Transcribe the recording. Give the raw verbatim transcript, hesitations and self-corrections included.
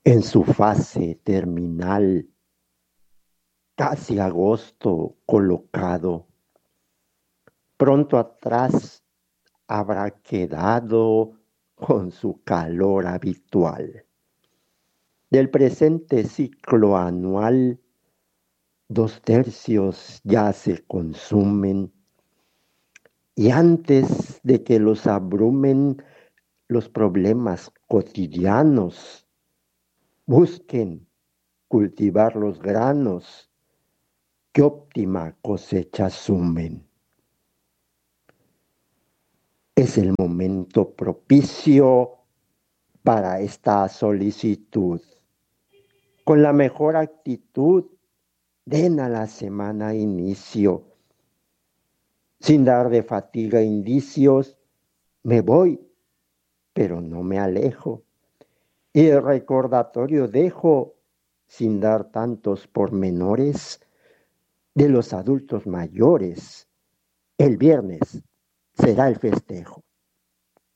en su fase terminal, casi agosto colocado, pronto atrás habrá quedado con su calor habitual. Del presente ciclo anual, dos tercios ya se consumen y antes de que los abrumen los problemas cotidianos, busquen cultivar los granos que óptima cosecha sumen. Es el momento propicio para esta solicitud. Con la mejor actitud, den a la semana inicio. Sin dar de fatiga indicios, me voy, pero no me alejo. Y el recordatorio dejo, sin dar tantos pormenores, de los adultos mayores. El viernes será el festejo.